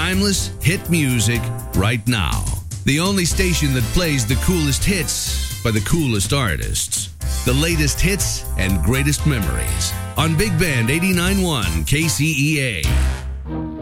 timeless hit music right now. The only station that plays the coolest hits by the coolest artists. The latest hits and greatest memories on Big Band 89.1 KCEA.